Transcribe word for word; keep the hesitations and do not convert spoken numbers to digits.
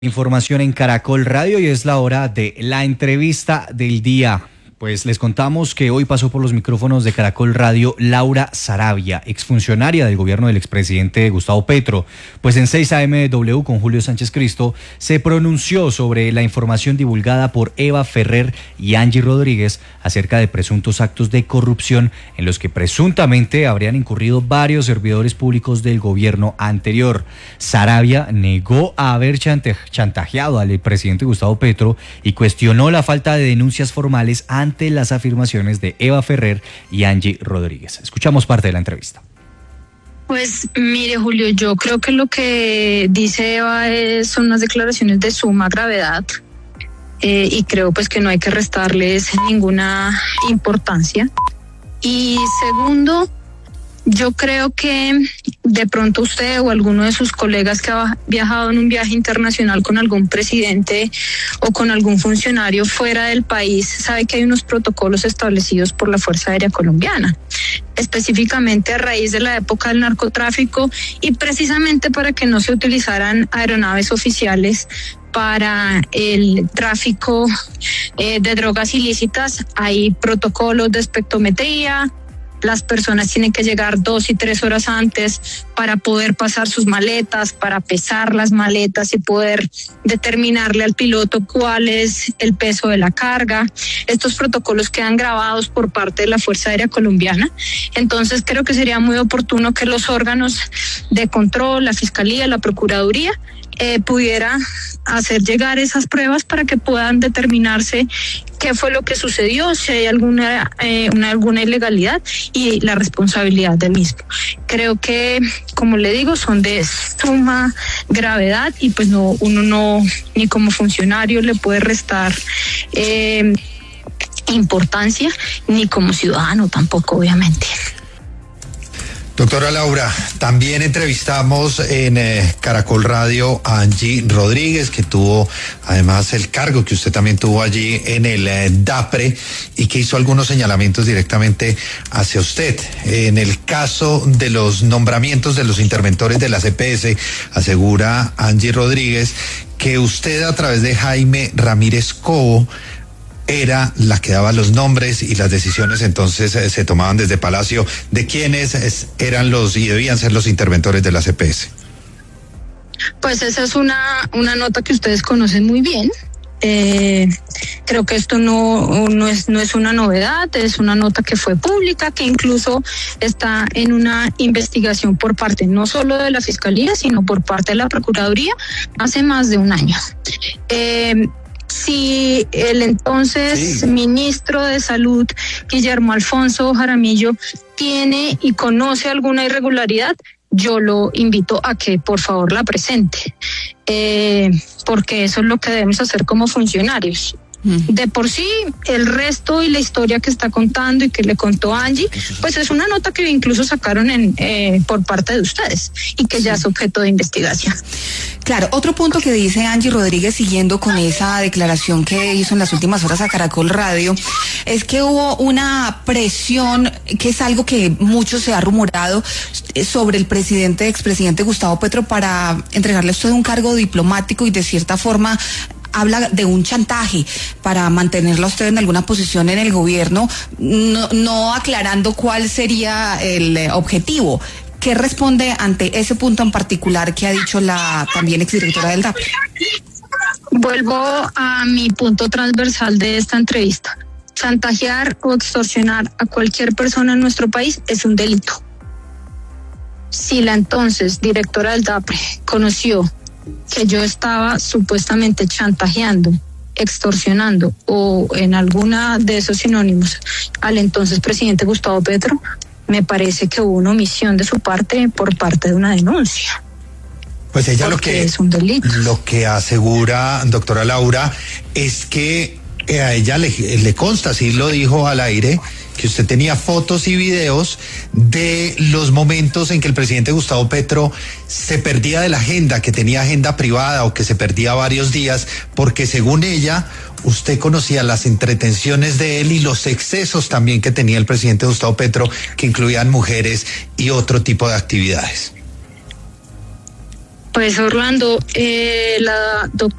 Información en Caracol Radio y es la hora de la entrevista del día. Pues les contamos que hoy pasó por los micrófonos de Caracol Radio Laura Saravia, exfuncionaria del gobierno del expresidente Gustavo Petro. Pues en seis A M W con Julio Sánchez Cristo se pronunció sobre la información divulgada por Eva Ferrer y Angie Rodríguez acerca de presuntos actos de corrupción en los que presuntamente habrían incurrido varios servidores públicos del gobierno anterior. Saravia negó haber chante- chantajeado al presidente Gustavo Petro y cuestionó la falta de denuncias formales ante ante las afirmaciones de Eva Ferrer y Angie Rodríguez. Escuchamos parte de la entrevista. Pues mire, Julio, yo creo que lo que dice Eva es, son unas declaraciones de suma gravedad eh, y creo pues que no hay que restarles ninguna importancia. Y segundo, yo creo que de pronto usted o alguno de sus colegas que ha viajado en un viaje internacional con algún presidente o con algún funcionario fuera del país sabe que hay unos protocolos establecidos por la Fuerza Aérea Colombiana, específicamente a raíz de la época del narcotráfico y precisamente para que no se utilizaran aeronaves oficiales para el tráfico eh, de drogas ilícitas. Hay protocolos de espectrometría. Las personas tienen que llegar dos y tres horas antes para poder pasar sus maletas, para pesar las maletas y poder determinarle al piloto cuál es el peso de la carga. Estos protocolos quedan grabados por parte de la Fuerza Aérea Colombiana. Entonces creo que sería muy oportuno que los órganos de control, la Fiscalía, la Procuraduría, eh, pudiera hacer llegar esas pruebas para que puedan determinarse qué fue lo que sucedió, si hay alguna eh, una, alguna ilegalidad y la responsabilidad del mismo. Creo que, como le digo, son de suma gravedad y pues no uno no, ni como funcionario le puede restar eh, importancia, ni como ciudadano tampoco, obviamente. Doctora Laura, también entrevistamos en eh, Caracol Radio a Angie Rodríguez, que tuvo además el cargo que usted también tuvo allí en el eh, DAPRE y que hizo algunos señalamientos directamente hacia usted. En el caso de los nombramientos de los interventores de la C P S, asegura Angie Rodríguez que usted a través de Jaime Ramírez Cobo era la que daba los nombres y las decisiones entonces eh, se tomaban desde Palacio de quiénes es, eran los y debían ser los interventores de la C P S. Pues esa es una, una nota que ustedes conocen muy bien. Eh, creo que esto no, no es, no es una novedad, es una nota que fue pública, que incluso está en una investigación por parte no solo de la Fiscalía, sino por parte de la Procuraduría hace más de un año. Eh, Si el entonces sí. ministro de Salud, Guillermo Alfonso Jaramillo, tiene y conoce alguna irregularidad, yo lo invito a que por favor la presente, eh, porque eso es lo que debemos hacer como funcionarios. De por sí, el resto y la historia que está contando y que le contó Angie, pues es una nota que incluso sacaron en, eh, por parte de ustedes y que ya es objeto de investigación. Claro, otro punto que dice Angie Rodríguez, siguiendo con esa declaración que hizo en las últimas horas a Caracol Radio, es que hubo una presión, que es algo que mucho se ha rumorado, sobre el presidente, expresidente Gustavo Petro para entregarle a usted un cargo diplomático y de cierta forma habla de un chantaje para mantenerla usted en alguna posición en el gobierno, no, no aclarando cuál sería el objetivo. ¿Qué responde ante ese punto en particular que ha dicho la también exdirectora del DAPRE? Vuelvo a mi punto transversal de esta entrevista. Chantajear o extorsionar a cualquier persona en nuestro país es un delito. Si la entonces directora del DAPRE conoció que yo estaba supuestamente chantajeando, extorsionando o en alguna de esos sinónimos al entonces presidente Gustavo Petro, me parece que hubo una omisión de su parte por parte de una denuncia. Pues ella lo que es un delito. Lo que asegura, doctora Laura, es que a ella le, le consta, así lo dijo al aire, que usted tenía fotos y videos de los momentos en que el presidente Gustavo Petro se perdía de la agenda, que tenía agenda privada o que se perdía varios días, porque según ella, usted conocía las entretenciones de él y los excesos también que tenía el presidente Gustavo Petro, que incluían mujeres y otro tipo de actividades. Pues Orlando, eh, la doctora